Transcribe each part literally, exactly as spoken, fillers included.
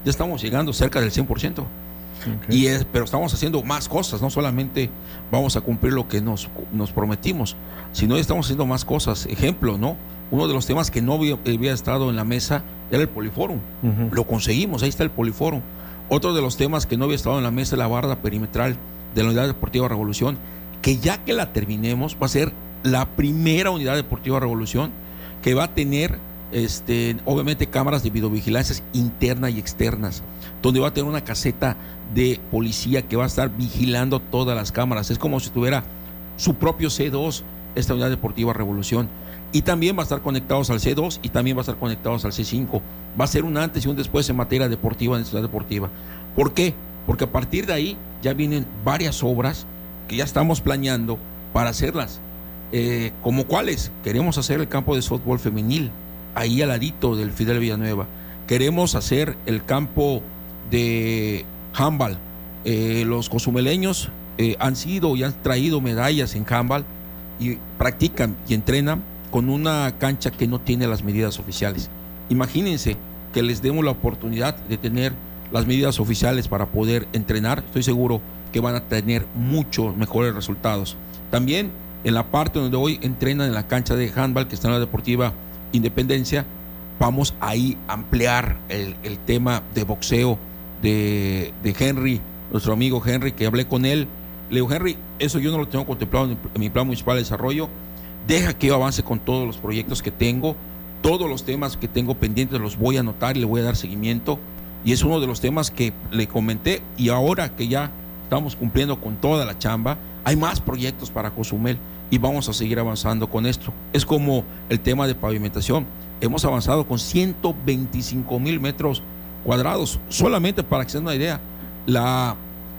ya estamos llegando cerca del cien por ciento. Okay. Y es, pero estamos haciendo más cosas, no solamente vamos a cumplir lo que nos, nos prometimos, sino estamos haciendo más cosas. Ejemplo, ¿no? Uno de los temas que no había, había estado en la mesa era el Poliforum. Uh-huh. Lo conseguimos, ahí está el Poliforum. Otro de los temas que no había estado en la mesa es la barda perimetral de la Unidad Deportiva Revolución, que ya que la terminemos va a ser la primera Unidad Deportiva Revolución que va a tener este, obviamente cámaras de videovigilancia internas y externas, donde va a tener una caseta de policía que va a estar vigilando todas las cámaras. Es como si tuviera su propio C dos, esta Unidad Deportiva Revolución. Y también va a estar conectados al C dos y también va a estar conectados al C cinco. Va a ser un antes y un después en materia deportiva, en Ciudad Deportiva. ¿Por qué? Porque a partir de ahí ya vienen varias obras que ya estamos planeando para hacerlas. Eh, ¿Como cuáles? Queremos hacer el campo de softball femenil, ahí al ladito del Fidel Villanueva. Queremos hacer el campo de handball. Eh, los cozumeleños eh, han sido y han traído medallas en handball y practican y entrenan con una cancha que no tiene las medidas oficiales. Imagínense que les demos la oportunidad de tener las medidas oficiales para poder entrenar. Estoy seguro que van a tener muchos mejores resultados. También en la parte donde hoy entrenan en la cancha de handball que está en la Deportiva Independencia, vamos ahí a ampliar el, el tema de boxeo de, de Henry, nuestro amigo Henry, que hablé con él. Le digo, Henry, eso yo no lo tengo contemplado en, en mi plan municipal de desarrollo. Deja que yo avance con todos los proyectos que tengo, todos los temas que tengo pendientes los voy a anotar y le voy a dar seguimiento. Y es uno de los temas que le comenté, y ahora que ya estamos cumpliendo con toda la chamba, hay más proyectos para Cozumel y vamos a seguir avanzando con esto. Es como el tema de pavimentación. Hemos avanzado con ciento veinticinco mil metros cuadrados, solamente para que se den una idea. La,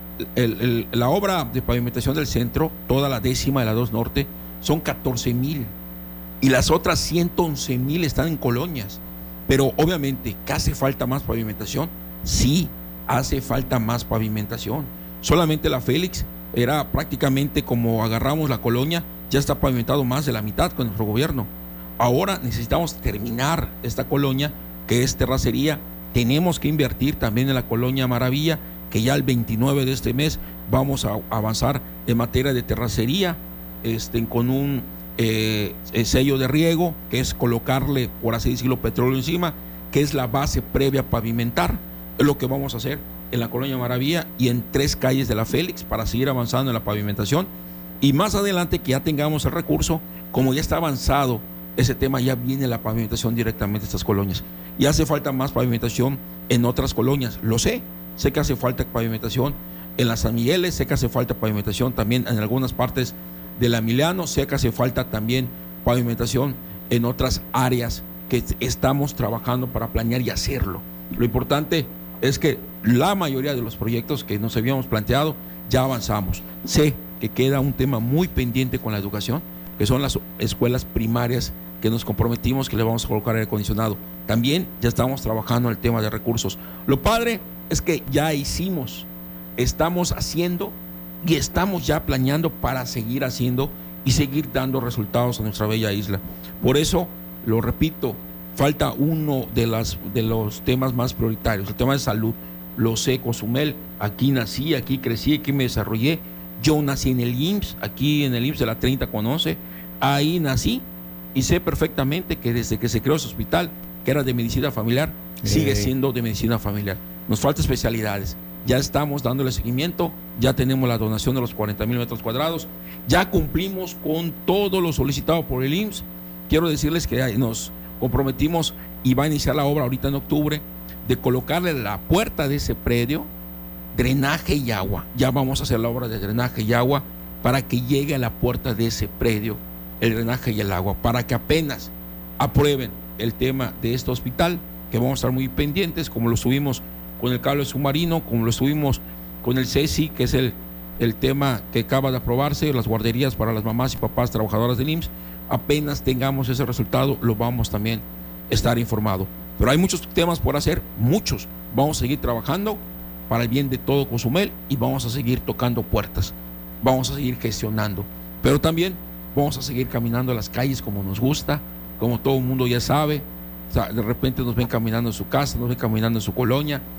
el, el, la obra de pavimentación del centro, toda la décima de la dos Norte, son catorce mil y las otras ciento once mil están en colonias. Pero obviamente, ¿que hace falta más pavimentación? Sí, hace falta más pavimentación. Solamente la Félix era prácticamente como agarramos la colonia, ya está pavimentado más de la mitad con nuestro gobierno. Ahora necesitamos terminar esta colonia, que es terracería. Tenemos que invertir también en la colonia Maravilla, que ya el veintinueve de este mes vamos a avanzar en materia de terracería, este, con un eh, sello de riego, que es colocarle, por así decirlo, petróleo encima, que es la base previa a pavimentar. Es lo que vamos a hacer en la colonia Maravilla y en tres calles de la Félix para seguir avanzando en la pavimentación. Y más adelante, que ya tengamos el recurso, como ya está avanzado ese tema, ya viene la pavimentación directamente a estas colonias. Y hace falta más pavimentación en otras colonias, lo sé, sé que hace falta pavimentación en las San Migueles, sé que hace falta pavimentación también en algunas partes de la Emiliano, sé que hace falta también pavimentación en otras áreas que estamos trabajando para planear y hacerlo. Lo importante es que la mayoría de los proyectos que nos habíamos planteado ya avanzamos. Sé que queda un tema muy pendiente con la educación, que son las escuelas primarias que nos comprometimos que le vamos a colocar aire acondicionado. También ya estamos trabajando en el tema de recursos. Lo padre es que ya hicimos, estamos haciendo y estamos ya planeando para seguir haciendo y seguir dando resultados a nuestra bella isla. Por eso, lo repito, falta uno de, las, de los temas más prioritarios, el tema de salud. Lo sé, Cozumel, aquí nací, aquí crecí, aquí me desarrollé. Yo nací en el I M S S, aquí en el I M S S de la treinta con once, ahí nací y sé perfectamente que desde que se creó ese hospital, que era de medicina familiar, eh. sigue siendo de medicina familiar. Nos falta especialidades. Ya estamos dándole seguimiento, ya tenemos la donación de los cuarenta mil metros cuadrados, ya cumplimos con todo lo solicitado por el I M S S. Quiero decirles que nos comprometimos y va a iniciar la obra ahorita en octubre de colocarle la puerta de ese predio drenaje y agua. Ya vamos a hacer la obra de drenaje y agua para que llegue a la puerta de ese predio el drenaje y el agua, para que apenas aprueben el tema de este hospital, que vamos a estar muy pendientes, como lo subimos con el cable submarino, como lo subimos con el C E S I, que es el, el tema que acaba de aprobarse, las guarderías para las mamás y papás trabajadoras del I M S S. Apenas tengamos ese resultado, lo vamos también a estar informado. Pero hay muchos temas por hacer, muchos. Vamos a seguir trabajando para el bien de todo Cozumel y vamos a seguir tocando puertas, vamos a seguir gestionando, pero también vamos a seguir caminando a las calles como nos gusta, como todo el mundo ya sabe. O sea, de repente nos ven caminando en su casa, nos ven caminando en su colonia,